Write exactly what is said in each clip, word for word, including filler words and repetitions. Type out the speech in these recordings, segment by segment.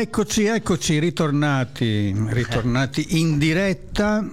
Eccoci, eccoci, ritornati, ritornati in diretta.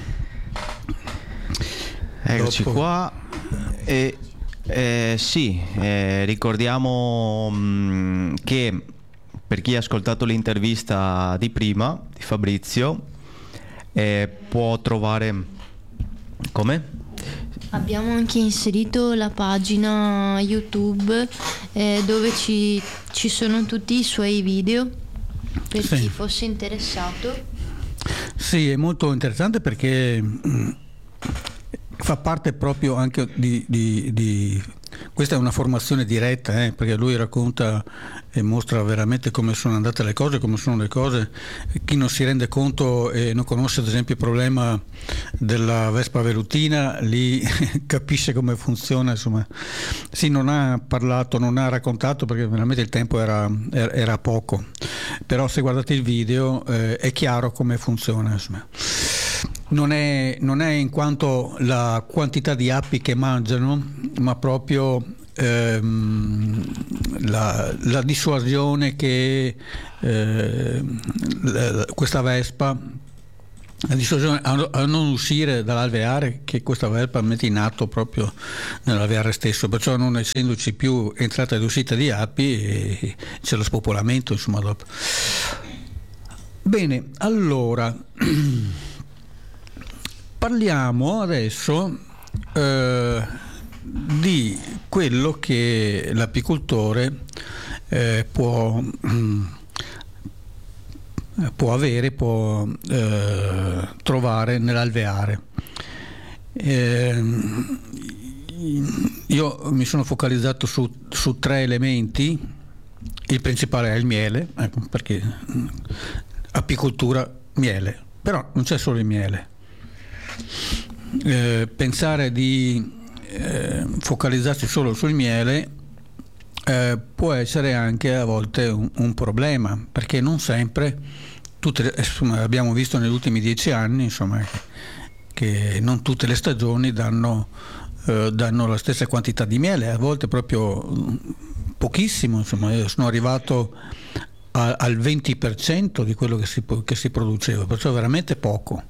Eccoci Dopo... qua e eh, sì, eh, ricordiamo mh, che per chi ha ascoltato l'intervista di prima di Fabrizio eh, può trovare come? Abbiamo anche inserito la pagina YouTube eh, dove ci, ci sono tutti i suoi video per sì. chi fosse interessato. Sì, è molto interessante perché mh, fa parte proprio anche di, di, di... Questa è una formazione diretta, eh, perché lui racconta e mostra veramente come sono andate le cose, come sono le cose. Chi non si rende conto e non conosce ad esempio il problema della Vespa velutina, lì capisce come funziona, insomma. Sì, non ha parlato, non ha raccontato perché veramente il tempo era, era poco, però se guardate il video eh, è chiaro come funziona, insomma. Non è, non è in quanto la quantità di api che mangiano, ma proprio ehm, la, la dissuasione che eh, la, questa Vespa, la dissuasione a, a non uscire dall'alveare che questa Vespa mette in atto proprio nell'alveare stesso, perciò non essendoci più entrata ed uscita di api e c'è lo spopolamento, insomma, dopo. Bene, allora parliamo adesso eh, di quello che l'apicoltore eh, può, mm, può avere, può eh, trovare nell'alveare. Eh, io mi sono focalizzato su, su tre elementi. Il principale è il miele, ecco, perché apicoltura, miele, però non c'è solo il miele. Eh, pensare di eh, focalizzarsi solo sul miele eh, può essere anche a volte un, un problema, perché non sempre tutte le, insomma, abbiamo visto negli ultimi dieci anni, insomma, che non tutte le stagioni danno, eh, danno la stessa quantità di miele, a volte proprio pochissimo, insomma. Io sono arrivato a, al venti per cento di quello che si, che si produceva, perciò veramente poco.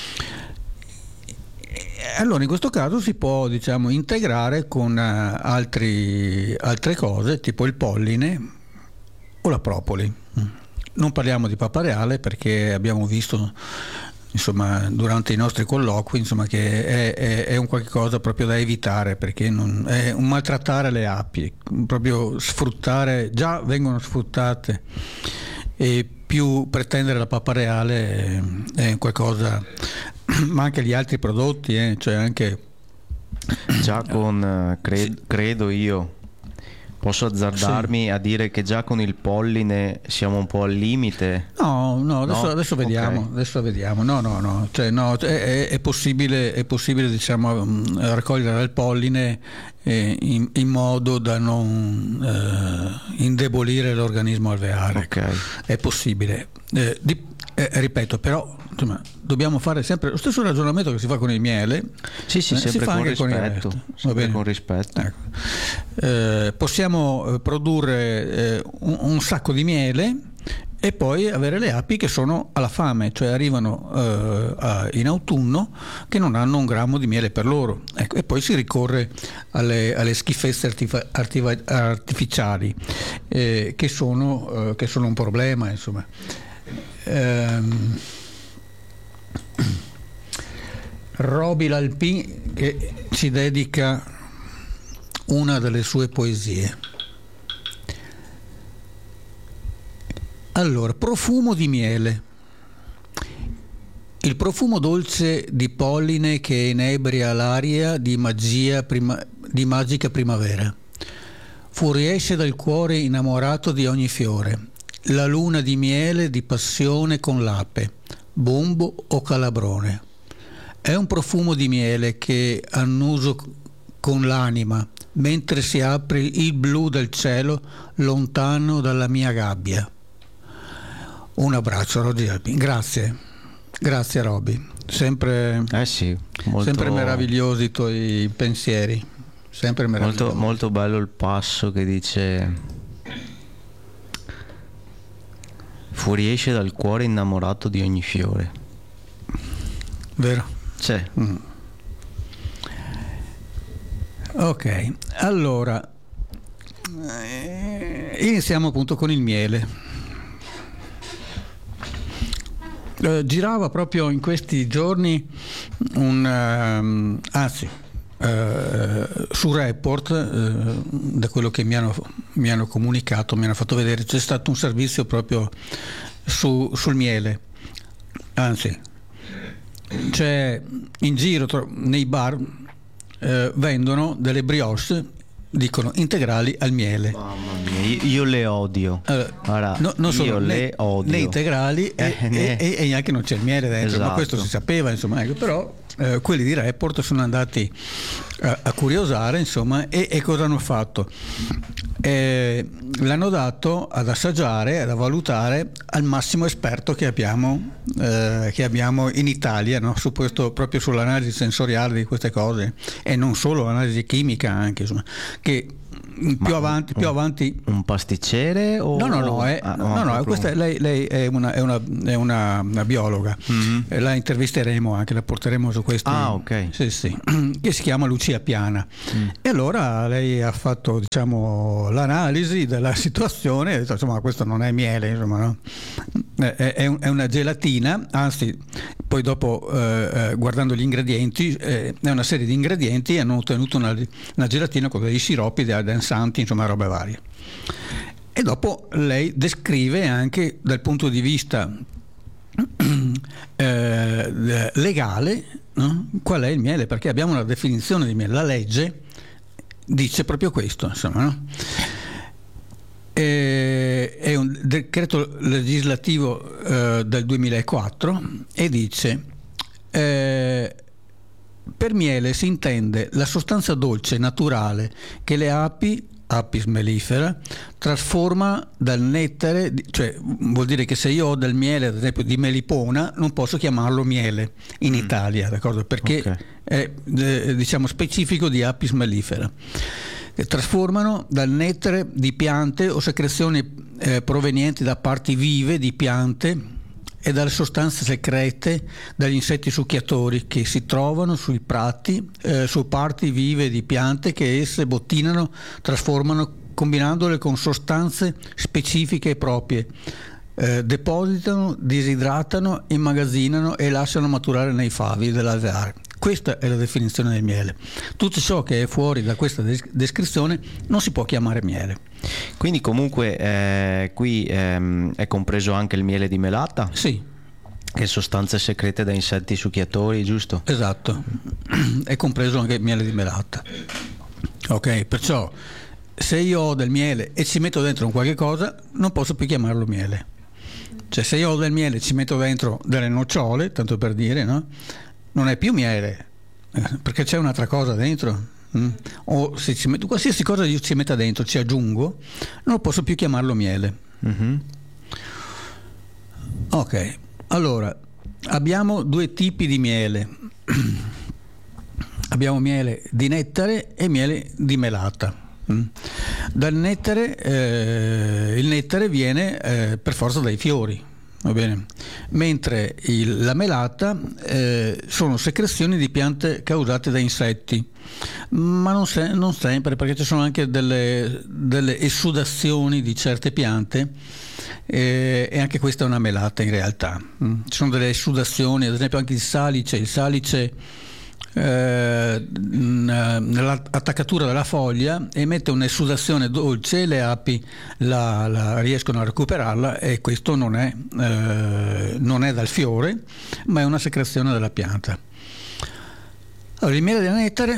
Allora in questo caso si può, diciamo, integrare con uh, altri, altre cose tipo il polline o la propoli. Non parliamo di papareale perché abbiamo visto, insomma, durante i nostri colloqui, insomma, che è, è, è un qualche cosa proprio da evitare, perché non, è un maltrattare le api, proprio sfruttare, già vengono sfruttate, e più pretendere la papareale è, è qualcosa, ma anche gli altri prodotti, eh, cioè anche già con cre- credo io posso azzardarmi sì. a dire che già con il polline siamo un po' al limite. No, no, adesso, no? adesso vediamo, okay. adesso vediamo. No, no, no, cioè, no è, è possibile, è possibile, diciamo, raccogliere il polline eh, in, in modo da non eh, indebolire l'organismo alveare. Okay. È possibile. Eh, di, eh, ripeto, però, insomma, dobbiamo fare sempre lo stesso ragionamento che si fa con il miele. Sì, sì, eh, sempre si fa con anche rispetto. Con, sempre con rispetto. Ecco. Eh, possiamo produrre eh, un, un sacco di miele e poi avere le api che sono alla fame, cioè arrivano eh, a, in autunno che non hanno un grammo di miele per loro, ecco, e poi si ricorre alle, alle schifezze artif- artif- artificiali eh, che, sono, eh, che sono un problema, insomma. Ehm, Roby Lalpin che ci dedica una delle sue poesie. Allora, profumo di miele. Il profumo dolce di polline che inebria l'aria di magia prima, di magica primavera. Fuoriesce dal cuore innamorato di ogni fiore. La luna di miele di passione con l'ape, bombo o calabrone. È un profumo di miele che annuso con l'anima, mentre si apre il blu del cielo lontano dalla mia gabbia. Un abbraccio, Roby Lalpin. Grazie, grazie Roby. Sempre, eh sì, molto, sempre meravigliosi i tuoi pensieri. Sempre meravigliosi. Molto, molto bello il passo che dice fuoriesce dal cuore innamorato di ogni fiore. Vero? Sì. Mm. Ok, allora eh, iniziamo appunto con il miele. Eh, girava proprio in questi giorni un um, anzi eh, su Report, eh, da quello che mi hanno, mi hanno comunicato, mi hanno fatto vedere, c'è stato un servizio proprio su, sul miele. Anzi, c'è in giro tro- nei bar eh, vendono delle brioche, dicono integrali al miele. Mamma mia, io, io le odio. Allora, Ora, no, non solo io né, le odio. né integrali e, Eh, né- e, e neanche non c'è il miele dentro, Esatto. ma questo si sapeva, insomma, ecco, però eh, quelli di Report sono andati a, a curiosare, insomma, e, e cosa hanno fatto? Eh, l'hanno dato ad assaggiare, ad valutare al massimo esperto che abbiamo, eh, che abbiamo in Italia, no? Su questo, proprio sull'analisi sensoriale di queste cose, e non solo l'analisi chimica anche, insomma, che più Ma avanti, un, più avanti un pasticcere o no no no, è, ah, no, no, proprio- questa è- lei, lei è, una, è, una, è una, una biologa. Mhm. Eh, la intervisteremo anche, la porteremo su questi, Ah, ok. sì, sì, che si chiama Lucia Piana. Mm. E allora lei ha fatto, diciamo, l'analisi della situazione e ha detto, insomma, questo non è miele, insomma, no? è, è un- è una gelatina, anzi poi dopo eh, eh, guardando gli ingredienti, eh, è una serie di ingredienti e hanno ottenuto una, una gelatina con dei siroppi, dei addensanti, insomma, robe varie. E dopo lei descrive anche dal punto di vista eh, legale, no? Qual è il miele, perché abbiamo una definizione di miele, la legge dice proprio questo, insomma, no? Eh, è un decreto legislativo eh, del duemilaquattro e dice eh, per miele si intende la sostanza dolce naturale che le api Apis mellifera trasforma dal nettare, cioè vuol dire che se io ho del miele ad esempio di melipona non posso chiamarlo miele in Mm. Italia, d'accordo? Perché Ok. è eh, diciamo specifico di Apis mellifera, che trasformano dal nettare di piante o secrezioni eh, provenienti da parti vive di piante e dalle sostanze secrete dagli insetti succhiatori che si trovano sui prati, eh, su parti vive di piante che esse bottinano, trasformano combinandole con sostanze specifiche e proprie, eh, depositano, disidratano, immagazzinano e lasciano maturare nei favi dell'alveare. Questa è la definizione del miele. Tutto ciò che è fuori da questa des- descrizione non si può chiamare miele. Quindi comunque eh, qui ehm, è compreso anche il miele di melata, Sì, che è sostanze secrete da insetti succhiatori, giusto? esatto, è compreso anche il miele di melata. Ok, perciò se io ho del miele e ci metto dentro un qualche cosa, non posso più chiamarlo miele. Cioè se io ho del miele e ci metto dentro delle nocciole, tanto per dire, no? Non è più miele, eh, perché c'è un'altra cosa dentro. mm? O se ci metto qualsiasi cosa io ci metta dentro, ci aggiungo, non posso più chiamarlo miele. Mhm. Ok, allora abbiamo due tipi di miele. Abbiamo miele di nettare e miele di melata. Mm. Dal nettare, eh, il nettare viene eh, per forza dai fiori, va bene? Mentre il- la melata eh, sono secrezioni di piante causate da insetti, ma non, se- non sempre, perché ci sono anche delle, delle esudazioni di certe piante. Eh, e anche questa è una melata in realtà. Mm. Ci sono delle esudazioni, ad esempio anche il salice, il salice eh, n- nell'attaccatura della foglia emette un'esudazione dolce, le api la, la riescono a recuperarla e questo non è, eh, non è dal fiore, ma è una secrezione della pianta. Allora, il miele di nettare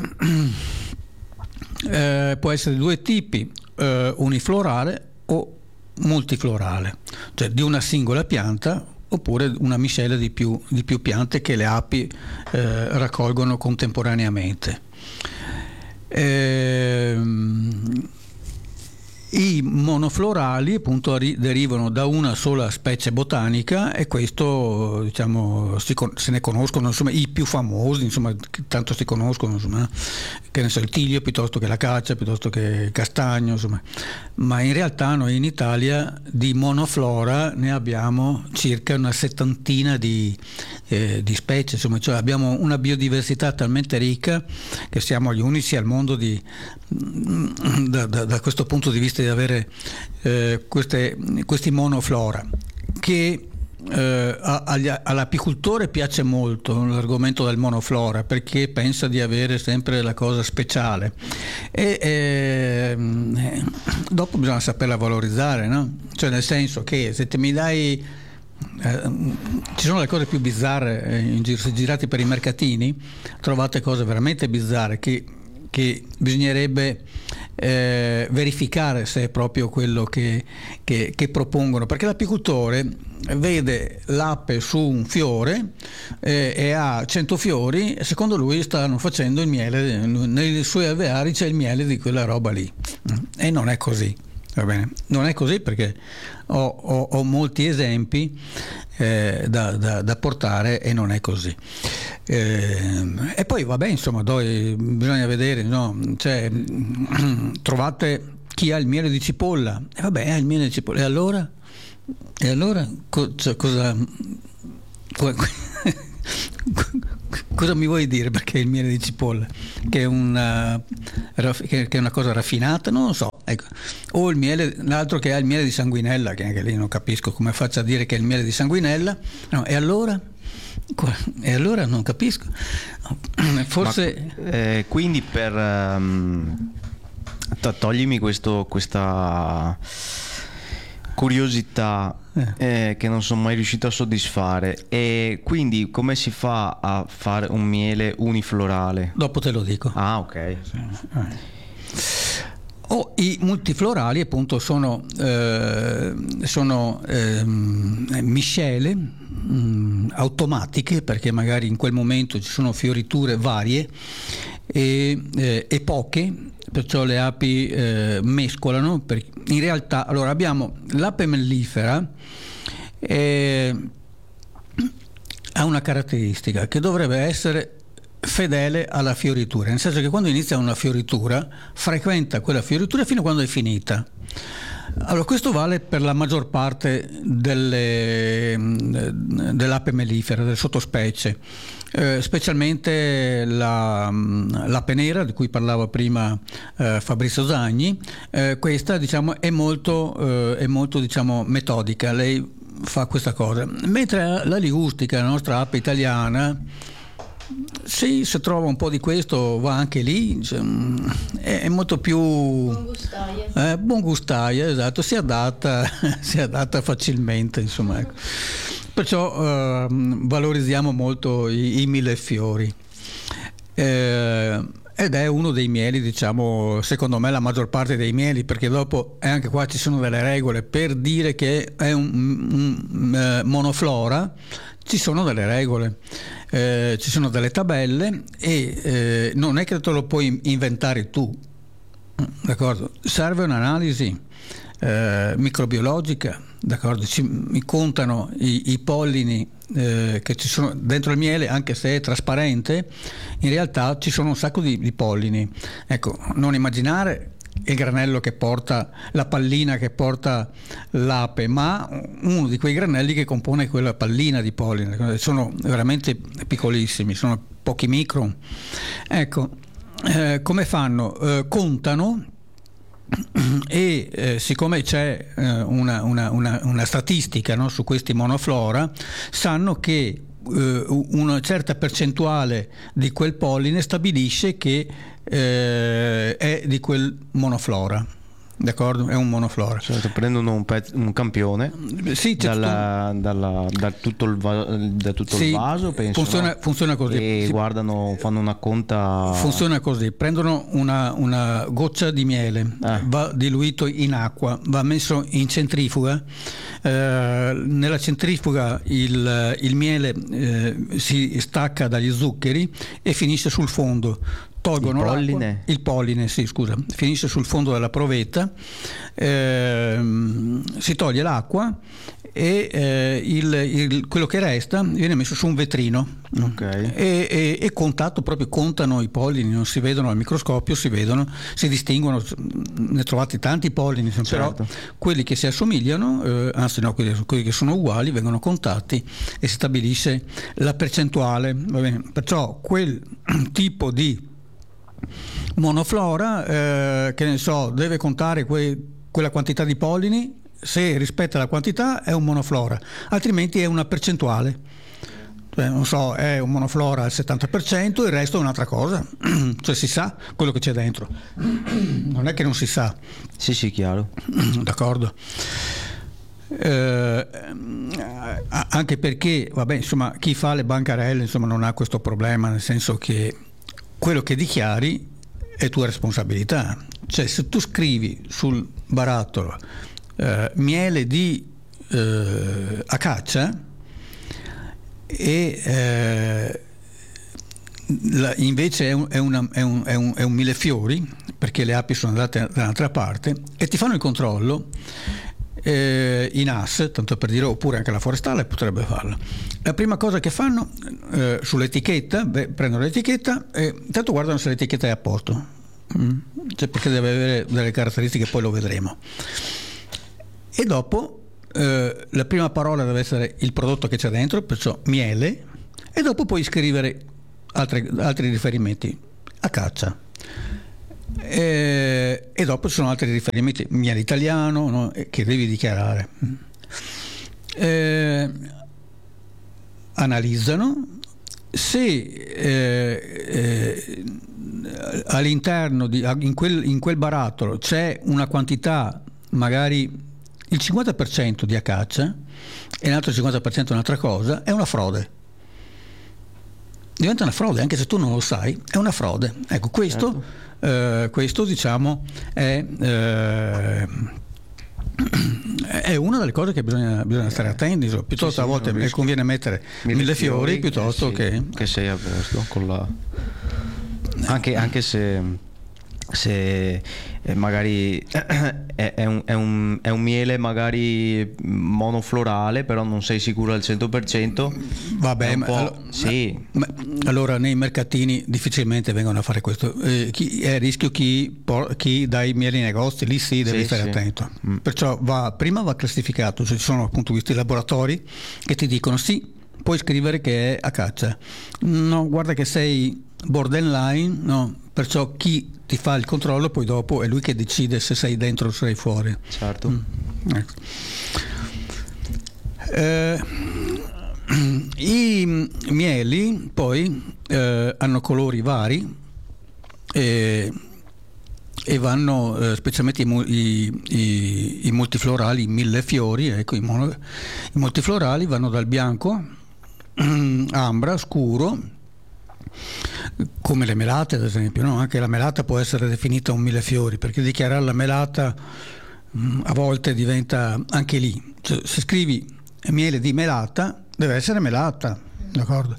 eh, può essere di due tipi, eh, uniflorale o multiflorale, cioè di una singola pianta oppure una miscela di più, di più piante che le api eh, raccolgono contemporaneamente. Ehm, I monoflorali appunto derivano da una sola specie botanica, e questo diciamo si, se ne conoscono insomma i più famosi, insomma tanto si conoscono, insomma, che ne so, il tiglio piuttosto che l'acacia, piuttosto che il castagno, insomma. Ma in realtà noi in Italia di monoflora ne abbiamo circa una settantina di, eh, di specie, insomma, cioè abbiamo una biodiversità talmente ricca che siamo gli unici al mondo di, da, da, da questo punto di vista, di avere eh, queste, questi monoflora, che eh, agli, all'apicoltore piace molto l'argomento del monoflora, perché pensa di avere sempre la cosa speciale, e eh, dopo bisogna saperla valorizzare, no? Cioè, nel senso che se te mi dai Eh, ci sono le cose più bizzarre eh, in giro, se girate per i mercatini trovate cose veramente bizzarre che, che bisognerebbe eh, verificare se è proprio quello che, che, che propongono, perché l'apicoltore vede l'ape su un fiore eh, e ha cento fiori, e secondo lui stanno facendo il miele, nei suoi alveari c'è il miele di quella roba lì, e non è così. Va bene. Non è così, perché ho, ho, ho molti esempi eh, da, da, da portare, e non è così. Eh, e poi vabbè, insomma, dove bisogna vedere, no? Cioè, trovate chi ha il miele di cipolla, e vabbè, ha il miele di cipolla, e allora? E allora co- cioè, cosa... cosa mi vuoi dire perché il miele di cipolla, che è una, che è una cosa raffinata? Non lo so, ecco. O il miele, l'altro che ha il miele di sanguinella, che anche lì non capisco come faccia a dire che è il miele di sanguinella, no, e allora? E allora non capisco. Forse Ma, eh, quindi per um, toglimi questo, questa curiosità eh, che non sono mai riuscito a soddisfare, e quindi come si fa a fare un miele uniflorale? Dopo te lo dico. Ah, ok. Oh, i multiflorali appunto sono, eh, sono eh, miscele mh, automatiche, perché magari in quel momento ci sono fioriture varie e, eh, e poche, perciò le api eh, mescolano. Per, in realtà, allora abbiamo l'ape mellifera, eh, ha una caratteristica che dovrebbe essere fedele alla fioritura, nel senso che quando inizia una fioritura frequenta quella fioritura fino a quando è finita. Allora, questo vale per la maggior parte delle, dell'ape mellifera, delle sottospecie, eh, specialmente la, l'ape nera di cui parlava prima eh, Fabrizio Zagni. Eh, questa diciamo è molto, eh, è molto diciamo metodica, lei fa questa cosa, mentre la ligustica, la nostra ape italiana, sì, se trova un po' di questo va anche lì, cioè, è, è molto più buon gustaia, eh, buon gustaia, esatto, si adatta, si adatta facilmente, insomma, ecco. Perciò eh, valorizziamo molto i, i millefiori, eh, ed è uno dei mieli, diciamo, secondo me la maggior parte dei mieli, perché dopo eh, anche qua ci sono delle regole per dire che è un, un, un uh, monoflora. Ci sono delle regole, eh, ci sono delle tabelle, e eh, non è che te lo puoi inventare tu, d'accordo? Serve un'analisi eh, microbiologica, d'accordo? Ci contano i, i pollini eh, che ci sono dentro il miele, anche se è trasparente, in realtà ci sono un sacco di, di pollini. Ecco, non immaginare il granello che porta, la pallina che porta l'ape, ma uno di quei granelli che compone quella pallina di polline. Sono veramente piccolissimi, sono pochi micron. Ecco, eh, come fanno? Eh, contano, e eh, siccome c'è eh, una, una, una, una statistica, no, su questi monoflora, sanno che eh, una certa percentuale di quel polline stabilisce che eh, è di quel monoflora, d'accordo? È un monoflora. Certo, prendono un, pezzo, un campione, sì, dalla, dalla, da tutto il, va, da tutto sì, il vaso, penso, funziona, no? funziona così. E sì. guardano, fanno una conta. Funziona così: prendono una, una goccia di miele, eh. va diluito in acqua, va messo in centrifuga. Eh, nella centrifuga il, il miele eh, si stacca dagli zuccheri e finisce sul fondo. tolgono il l'acqua, polline? il polline, sì, scusa, finisce sul fondo della provetta, ehm, si toglie l'acqua e eh, il, il, quello che resta viene messo su un vetrino, Okay. e, e, e contato, proprio contano i pollini, non si vedono al microscopio, si vedono, si distinguono, ne trovate tanti pollini, Certo. però quelli che si assomigliano, eh, anzi no, quelli, quelli che sono uguali vengono contati e si stabilisce la percentuale, va bene? Perciò quel tipo di monoflora, eh, che ne so, deve contare que- quella quantità di pollini. Se rispetta la quantità è un monoflora, altrimenti è una percentuale. Cioè, non so, è un monoflora al settanta per cento, il resto è un'altra cosa. Cioè si sa quello che c'è dentro. Non è che non si sa. Sì, sì, chiaro. D'accordo. Eh, anche perché, vabbè, insomma, chi fa le bancarelle, insomma, non ha questo problema, nel senso che quello che dichiari è tua responsabilità. Cioè, se tu scrivi sul barattolo eh, miele di eh, acaccia e eh, la, invece è un, è, una, è, un, è, un, è un millefiori, perché le api sono andate dall'altra parte, e ti fanno il controllo eh, in A S, tanto per dire, oppure anche la forestale potrebbe farlo. La prima cosa che fanno eh, sull'etichetta, beh, prendono l'etichetta e intanto guardano se l'etichetta è a posto, mm? Cioè, perché deve avere delle caratteristiche, poi lo vedremo. E dopo eh, la prima parola deve essere il prodotto che c'è dentro, perciò miele, e dopo puoi scrivere altri, altri riferimenti, acaccia. E, e dopo ci sono altri riferimenti, miele italiano, no? Che devi dichiarare. Eh, analizzano se eh, eh, all'interno di, in, quel, in quel barattolo c'è una quantità, magari il cinquanta per cento di acaccia e l'altro cinquanta per cento è un'altra cosa, è una frode. Diventa una frode, anche se tu non lo sai, è una frode. Ecco, questo, certo. eh, questo diciamo è, eh, è una delle cose che bisogna, bisogna stare attenti. Piuttosto, sì, sì, a volte conviene mettere mille, mille fiori, fiori piuttosto eh sì, che... che sei a posto con la... Anche, anche se... se magari è, è, un, è, un, è un miele magari monoflorale, però non sei sicuro al cento per cento. Vabbè, ma, allora, sì. ma, allora nei mercatini difficilmente vengono a fare questo. Eh, chi, è a rischio chi, por, chi dà i mieli nei negozi, lì sì devi sì, stare sì. attento. Mm. Perciò va, prima va classificato, cioè ci sono appunto questi laboratori che ti dicono sì, puoi scrivere che è acaccia. No, guarda che sei borderline, no. Perciò chi ti fa il controllo poi dopo è lui che decide se sei dentro o se sei fuori. Certo. Mm. Ecco. Eh, i mieli poi eh, hanno colori vari e, e vanno eh, specialmente i, i, i, i multiflorali, i millefiori, ecco, i, mono, i multiflorali vanno dal bianco, ambra, scuro, come le melate ad esempio, no? Anche la melata può essere definita un millefiori, perché dichiarare la melata mh, a volte diventa anche lì, cioè, se scrivi miele di melata deve essere melata, d'accordo?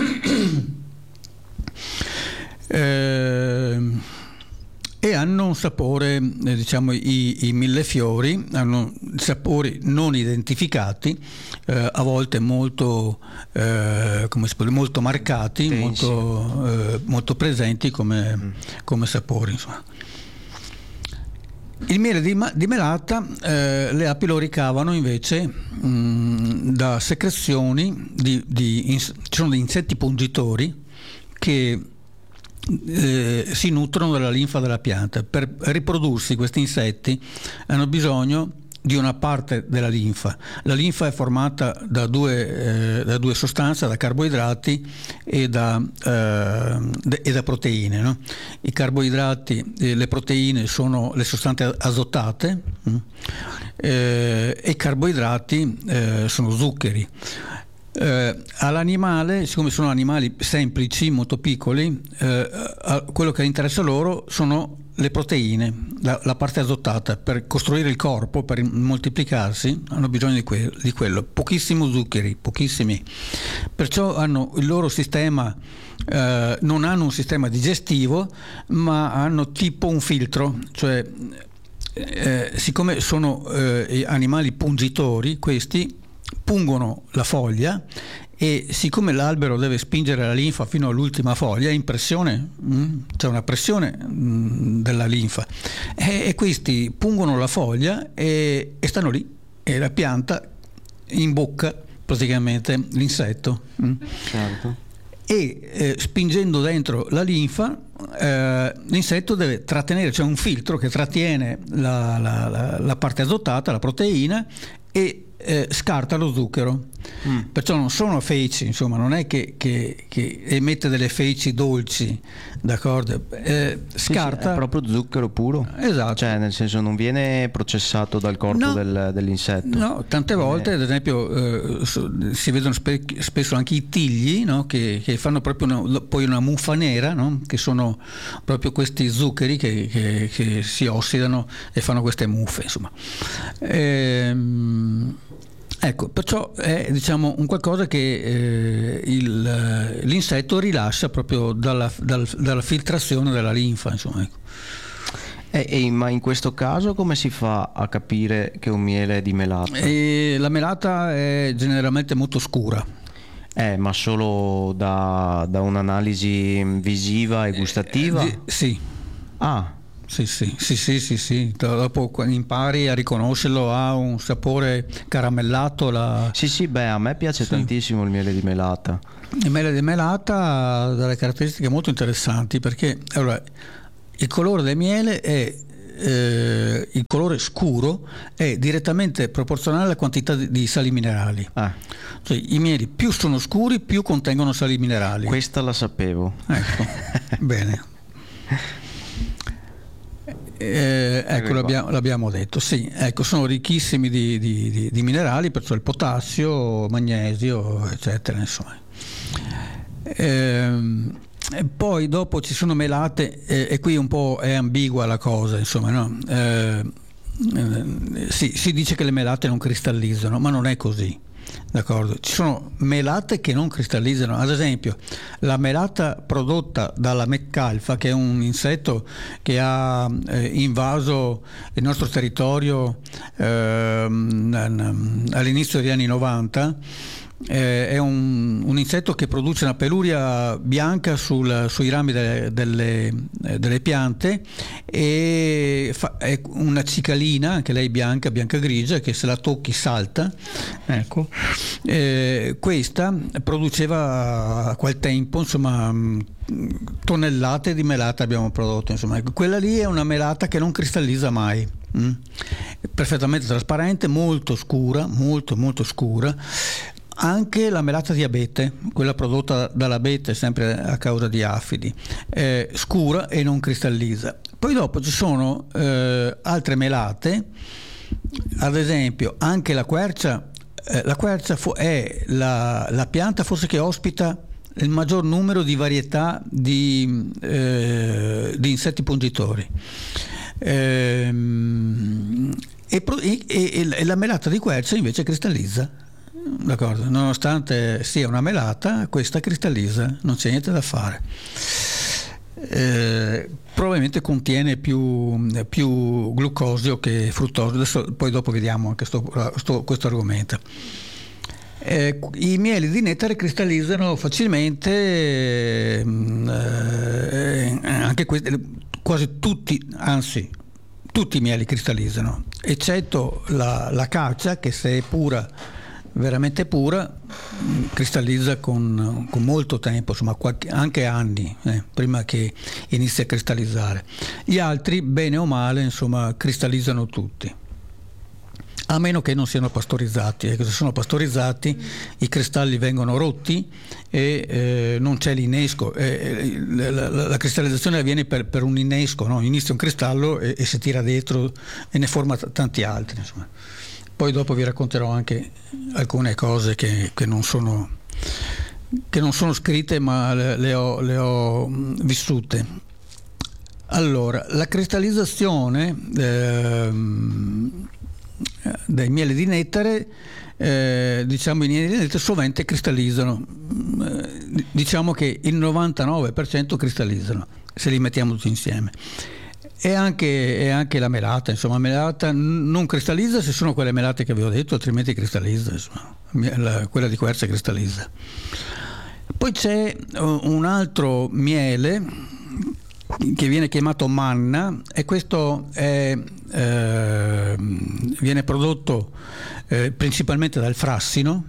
eh, e hanno un sapore, eh, diciamo i, i millefiori hanno sapori non identificati, eh, a volte molto eh, come si può dire, molto marcati, molto, eh, molto presenti come, mm. come sapori, insomma. Il miele di, di melata eh, le api lo ricavano invece mh, da secrezioni di, di ins- ci sono degli insetti pungitori che Eh, si nutrono della linfa della pianta. Per riprodursi questi insetti hanno bisogno di una parte della linfa. La linfa è formata da due, eh, da due sostanze, da carboidrati e da, eh, de, e da proteine, no? I carboidrati e le proteine sono le sostanze azotate hm? eh, e i carboidrati eh, sono zuccheri. Eh, all'animale, siccome sono animali semplici, molto piccoli, eh, quello che interessa loro sono le proteine, la, la parte azottata, per costruire il corpo, per moltiplicarsi, hanno bisogno di, que- di quello. Pochissimi zuccheri, pochissimi. Perciò hanno il loro sistema, eh, non hanno un sistema digestivo, ma hanno tipo un filtro, cioè eh, siccome sono eh, animali pungitori, questi pungono la foglia, e siccome l'albero deve spingere la linfa fino all'ultima foglia, in pressione, mh, c'è una pressione mh, della linfa, e, e questi pungono la foglia e, e stanno lì, e la pianta imbocca praticamente l'insetto. Mh. Certo. E eh, spingendo dentro la linfa, eh, l'insetto deve trattenere, c'è un filtro che trattiene la, la, la, la parte azottata, la proteina, e eh, scarta lo zucchero. Mm. Perciò non sono feci, insomma, non è che, che, che emette delle feci dolci, d'accordo? Eh, scarta. Sì, sì, è proprio zucchero puro. Esatto. Cioè, nel senso, non viene processato dal corpo no, del, dell'insetto. No, tante volte, ad esempio, eh, si vedono spe- spesso anche i tigli, no? che, che fanno proprio una, poi una muffa nera, no? Che sono proprio questi zuccheri che, che, che si ossidano e fanno queste muffe, insomma. Ehm, Ecco, perciò è, diciamo, un qualcosa che eh, il, l'insetto rilascia proprio dalla, dal, dalla filtrazione della linfa, insomma. Ecco. E, e, ma in questo caso come si fa a capire che un miele è di melata? E la melata è generalmente molto scura. Eh, ma solo da, da un'analisi visiva e gustativa? Eh, sì. Ah. Sì, sì, sì, sì, sì, sì. Dopo impari a riconoscerlo, ha un sapore caramellato. La... Sì, sì, beh, a me piace sì. tantissimo il miele di melata. Il miele di melata ha delle caratteristiche molto interessanti, perché allora, il colore del miele è eh, il colore scuro è direttamente proporzionale alla quantità di, di sali minerali. Ah. Cioè, i mieli più sono scuri, più contengono sali minerali. Questa la sapevo. Ecco, bene. Eh, ecco, l'abbiamo, l'abbiamo detto, sì, ecco, sono ricchissimi di, di, di, di minerali, perciò il potassio, magnesio, eccetera, insomma. Eh, e poi dopo ci sono melate, eh, e qui un po' è ambigua la cosa, insomma, no? Eh, eh, sì, si dice che le melate non cristallizzano, ma non è così. D'accordo. Ci sono melate che non cristallizzano, ad esempio la melata prodotta dalla meccalfa, che è un insetto che ha eh, invaso il nostro territorio eh, all'inizio degli anni novanta. Eh, è un, un insetto che produce una peluria bianca sul, sui rami de, delle, delle piante, e fa, è una cicalina, anche lei bianca, bianca grigia, che se la tocchi salta. Ecco. Eh, questa produceva a quel tempo, insomma, tonnellate di melata abbiamo prodotto, insomma. Quella lì è una melata che non cristallizza mai. Mm? Perfettamente trasparente, molto scura, molto molto scura. Anche la melata di abete, quella prodotta dall'abete sempre a causa di afidi, è scura e non cristallizza. Poi dopo ci sono eh, altre melate, ad esempio anche la quercia. Eh, la quercia fu- è la, la pianta forse che ospita il maggior numero di varietà di, eh, di insetti pungitori. Ehm, e, e, e la melata di quercia invece cristallizza. D'accordo, nonostante sia una melata, questa cristallizza, non c'è niente da fare. Eh, probabilmente contiene più, più glucosio che fruttosio. Adesso, poi dopo vediamo anche sto, sto, questo argomento. Eh, I mieli di nettare cristallizzano facilmente, eh, anche questi, quasi tutti, anzi tutti i mieli cristallizzano, eccetto la, la caccia, che se è pura, veramente pura, cristallizza con, con molto tempo, insomma qualche, anche anni eh, prima che inizi a cristallizzare. Gli altri, bene o male, insomma, cristallizzano tutti, a meno che non siano pastorizzati. Ecco, se sono pastorizzati i cristalli vengono rotti e eh, non c'è l'innesco. Eh, la, la, la cristallizzazione avviene per, per un innesco, no? Inizia un cristallo e, e si tira dietro e ne forma t- tanti altri, insomma. Poi dopo vi racconterò anche alcune cose che, che, non, sono, che non sono scritte, ma le, le, ho, le ho vissute. Allora, la cristallizzazione ehm, dei mieli di nettare, eh, diciamo i mieli di nettare sovente cristallizzano, eh, diciamo che il novantanove per cento cristallizzano se li mettiamo tutti insieme. E anche, e anche la melata, insomma, la melata non cristallizza se sono quelle melate che avevo detto, altrimenti cristallizza, insomma, la, quella di quercia cristallizza. Poi c'è un altro miele che viene chiamato manna, e questo è, eh, viene prodotto eh, principalmente dal frassino,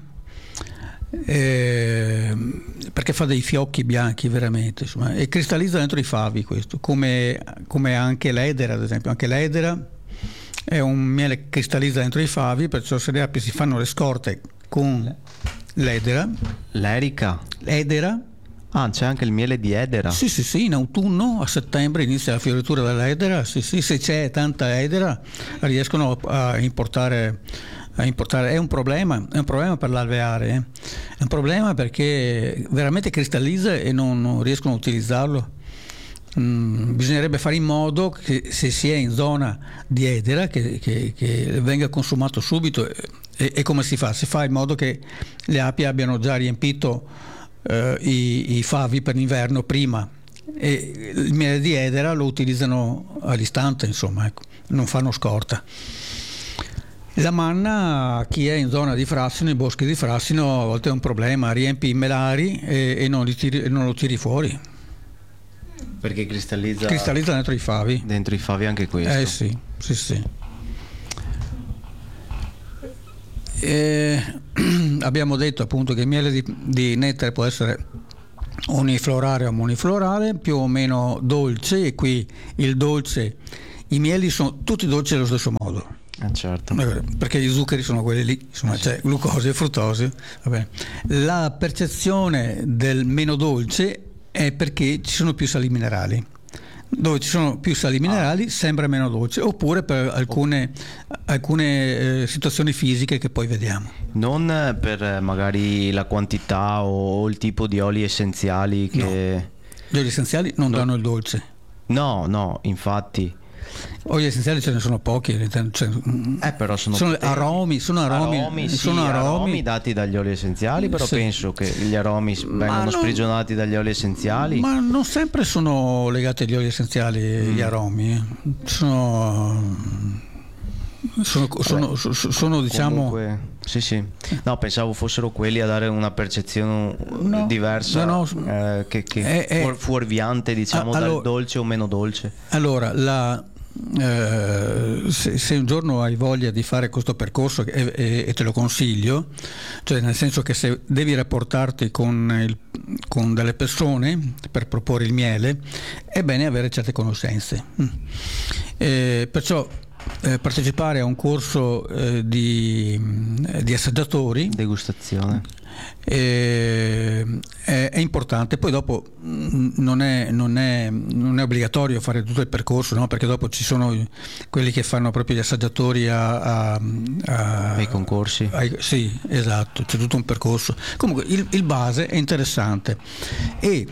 eh, perché fa dei fiocchi bianchi veramente, insomma, e cristallizza dentro i favi, questo, come, come anche l'edera, ad esempio. Anche l'edera è un miele che cristallizza dentro i favi, perciò se le api si fanno le scorte con l'edera. L'erica? L'edera. Ah, c'è anche il miele di edera? Sì, sì, sì, in autunno, a settembre inizia la fioritura dell'edera, sì, sì, se c'è tanta edera riescono a importare, a importare. È un problema, è un problema per l'alveare, eh. È un problema perché veramente cristallizza e non, non riescono a utilizzarlo. Mm, bisognerebbe fare in modo che se si è in zona di edera che, che, che venga consumato subito, e, e come si fa? Si fa in modo che le api abbiano già riempito Uh, i, i favi per l'inverno prima, e il miele di edera lo utilizzano all'istante, insomma, ecco, non fanno scorta. La manna, chi è in zona di frassino, i boschi di frassino, a volte è un problema, riempi i melari e, e non, li tiri, non lo tiri fuori, perché cristallizza cristallizza dentro i favi dentro i favi anche questo. Eh sì, sì, sì. E abbiamo detto appunto che il miele di, di nettare può essere uniflorale o moniflorale, più o meno dolce, e qui il dolce, i mieli sono tutti dolci allo stesso modo. Ah, certo. Perché gli zuccheri sono quelli lì, insomma, c'è glucosio e fruttosio. Va bene. La percezione del meno dolce è perché ci sono più sali minerali. Dove ci sono più sali minerali ah. sembra meno dolce, oppure per alcune, alcune eh, situazioni fisiche che poi vediamo. Non per magari la quantità o il tipo di oli essenziali che... No. Gli oli essenziali non no. danno il dolce. No, no, infatti. Oli essenziali ce ne sono pochi, cioè, eh, però sono, sono aromi, sono aromi, aromi, sì, sono aromi. aromi dati dagli oli essenziali, però sì. Penso che gli aromi vengano non, sprigionati dagli oli essenziali. Ma non sempre sono legati agli oli essenziali mm. gli aromi, sono, sono, sono, sono, sono diciamo... Comunque, sì, sì. No, pensavo fossero quelli a dare una percezione no, diversa, no, no, eh, che, che è, fuor, fuorviante, diciamo, allora, dal dolce o meno dolce. Allora, la... Eh, se, se un giorno hai voglia di fare questo percorso, e, e, e te lo consiglio, cioè nel senso che se devi rapportarti con, il, con delle persone per proporre il miele, è bene avere certe conoscenze. Mm. Eh, perciò eh, partecipare a un corso eh, di, di assaggiatori, degustazione, eh, è, è importante. Poi dopo non è, non, è, non è obbligatorio fare tutto il percorso, no? Perché dopo ci sono quelli che fanno proprio gli assaggiatori a, a, a ai concorsi. Ai, sì, esatto, c'è tutto un percorso. Comunque il, il base è interessante, e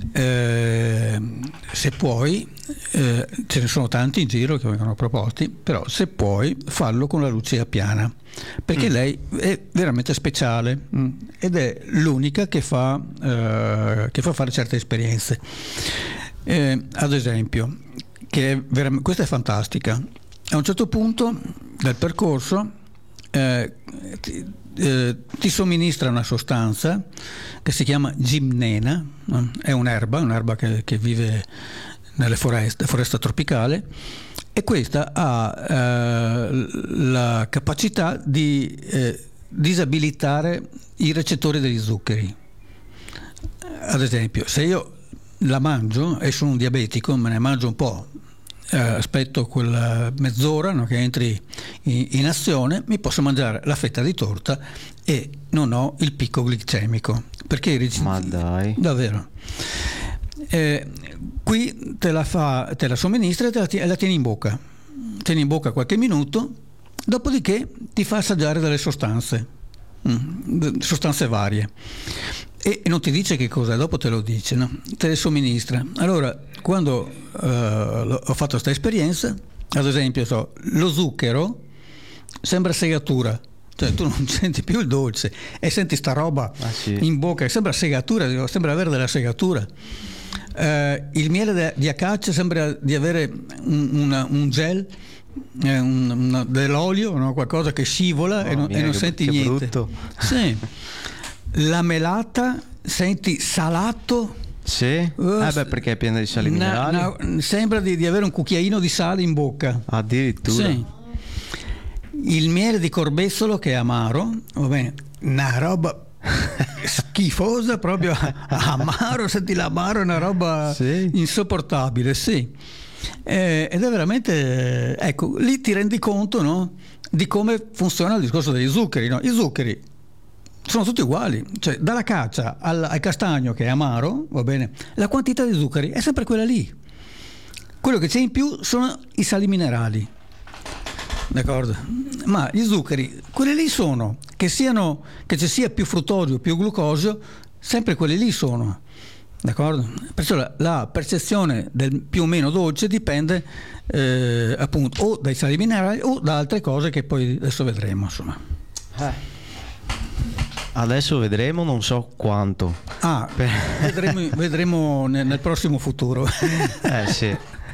eh, se puoi, eh, ce ne sono tanti in giro che vengono proposti, però se puoi farlo con la Lucia Piana, perché mm. lei è veramente speciale mh, ed è l'unica che fa, eh, che fa fare certe esperienze. Eh, ad esempio, che è vera- questa è fantastica. A un certo punto del percorso eh, ti, eh, ti somministra una sostanza che si chiama gimnena, no? È un'erba, un'erba che, che vive nelle foreste, foresta tropicale, e questa ha eh, la capacità di eh, disabilitare i recettori degli zuccheri. Ad esempio, se io la mangio e sono un diabetico, me ne mangio un po', eh, aspetto quella mezz'ora, no, che entri in, in azione, mi posso mangiare la fetta di torta e non ho il picco glicemico, perché i ma dai, davvero. Eh, qui te la fa, te la somministra e te la, t- la tieni in bocca, tieni in bocca qualche minuto, dopodiché ti fa assaggiare delle sostanze, mm, sostanze varie. e non ti dice che cosa, dopo te lo dice, no? Te le somministra. Allora, quando uh, ho fatto questa esperienza, ad esempio, so, lo zucchero sembra segatura, cioè tu non senti più il dolce e senti sta roba ah, sì. in bocca, sembra segatura, sembra avere della segatura. Uh, il miele de, di acacia sembra di avere un, una, un gel, eh, un, una, dell'olio, no? Qualcosa che scivola, oh, e non, mia, e non che, senti che niente. Brutto. Sì. La melata senti salato. Sì? Uh, eh beh, perché è piena di sali minerali. Na, na, sembra di, di avere un cucchiaino di sale in bocca. Addirittura. Sì. Il miele di corbessolo che è amaro, va bene, una roba schifosa, proprio amaro, senti l'amaro, è una roba sì. insopportabile, sì. Eh, ed è veramente, ecco, lì ti rendi conto, no, di come funziona il discorso degli zuccheri, no? I zuccheri sono tutti uguali, cioè dalla caccia al, al castagno che è amaro, va bene, la quantità di zuccheri è sempre quella lì. Quello che c'è in più sono i sali minerali, d'accordo? Ma gli zuccheri, quelli lì sono, che siano, che ci sia più fruttosio, più glucosio, sempre quelli lì sono, d'accordo? Perciò la, la percezione del più o meno dolce dipende eh, appunto o dai sali minerali o da altre cose che poi adesso vedremo, insomma. Eh. Adesso vedremo, non so quanto. Ah, vedremo, vedremo nel, nel prossimo futuro. Eh sì.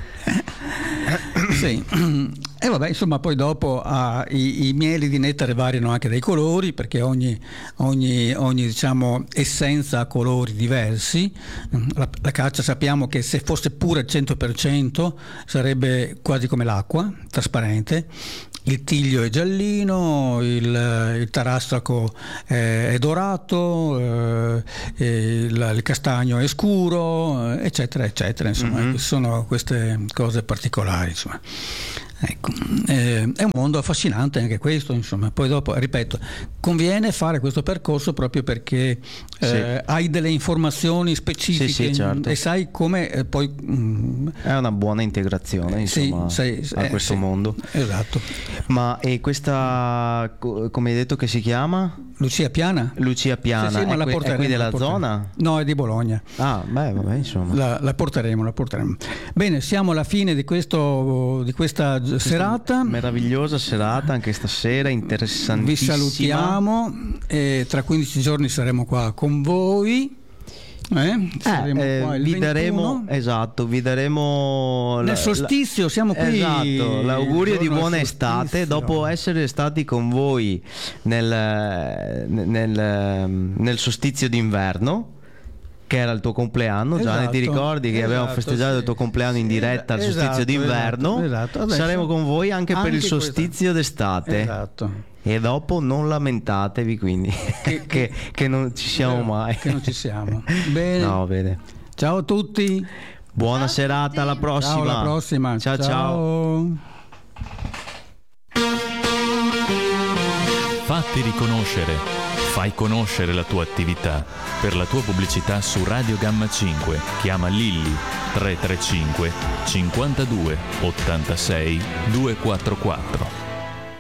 Sì. E vabbè, insomma, poi dopo ah, i, i mieli di nettare variano anche dai colori, perché ogni, ogni, ogni diciamo, essenza ha colori diversi. La, la caccia sappiamo che se fosse pura al cento per cento sarebbe quasi come l'acqua, trasparente. Il tiglio è giallino, il, il tarastraco è, è dorato, eh, il, il castagno è scuro, eccetera, eccetera. Insomma, mm-hmm. sono queste cose particolari, insomma. Ecco, eh, è un mondo affascinante anche questo, insomma. Poi dopo, ripeto, conviene fare questo percorso proprio perché eh, sì. hai delle informazioni specifiche, sì, sì, certo. e sai come eh, poi mh, è una buona integrazione, insomma, sì, sei, a eh, questo sì, mondo. Esatto. Ma e questa, come hai detto che si chiama? Lucia Piana? Lucia Piana, sì, sì, ma è, la qui, è qui della zona? No, è di Bologna. Ah, beh, vabbè, insomma. La, la porteremo, la porteremo. Bene, siamo alla fine di questo di questa serata. Meravigliosa serata anche stasera, interessantissima. Vi salutiamo e tra quindici giorni saremo qua con voi. Eh, saremo eh, qua il vi ventuno. daremo, esatto, vi daremo nel solstizio, siamo qui, esatto, l'augurio di buona estate dopo essere stati con voi nel, nel, nel solstizio d'inverno, che era il tuo compleanno. Gianni, esatto, ti ricordi che esatto, avevamo festeggiato sì. il tuo compleanno in diretta al solstizio esatto, d'inverno? Esatto, esatto. Saremo con voi anche, anche per il solstizio questa... d'estate. Esatto. E dopo non lamentatevi, quindi che, che, che non ci siamo mai. Che non ci siamo. Bene. No, bene. Ciao a tutti. Buona ciao serata, alla prossima. Ciao, alla prossima. Ciao, ciao. ciao. Fatti riconoscere. Fai conoscere la tua attività. Per la tua pubblicità su Radio Gamma cinque chiama Lilli tre tre cinque cinquantadue ottantasei duecentoquarantaquattro.